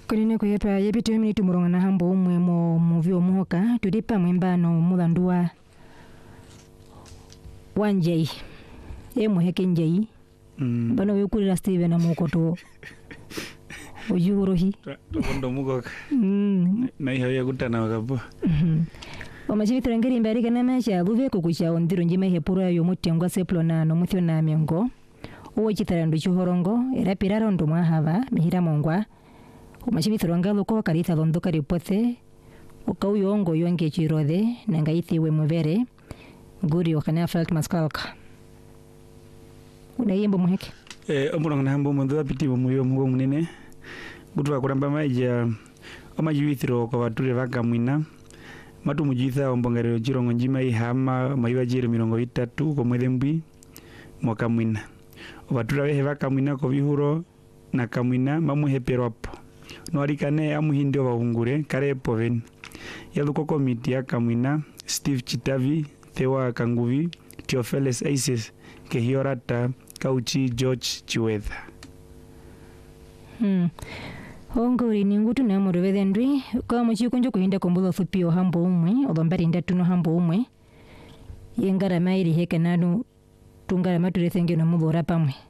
Kunene kuyepa yepito minute murongo na hambo umwe mo muvyo muhoka tulipa mwembano mudhandua wanjei muheke njei bano yokulira Steven amukoto ujurohi tokondo mugoka na iho yakutana wakapo omachibitira ngeri mbari kana mesha buve kukusha ondiro njime hepura yo mutengwa seplo na no muthyo na mengo uwo chitara ndo chuhorongo era piraro ndo mwahava mihira mongwa omachibitira ngalo ko karitha londo karipothe ukauyo yonge chirode nangaithiwe muvere nguri wakana felt maskalka unayembo muheke omurongo na hambo mundu apitibo muyo mugo munene butu kuramba maija omajibithiro kwa bature bakamwina matu mujitha ombongerero chirongo njima ihama maiwa jire 30 ko mwethembwi mwaka mwina obatura behe bakamwina ko bihuro na kamwina mamuheperwapo no arikane amuhinde obahungure kare poven yaluko komiti ya kamwina Steve Chitavi Thewa Kanguvi Theophilus Isis Kehiorata Kauchi George Chiwetha Hongori ni ngutu na muruvede ndwi kwa muchikunjo kuhinda kombulo thupio hambo umwe odombari ndatuno hambo umwe yengara mairi heke nanu tungara maturethenge no mudhora pamwe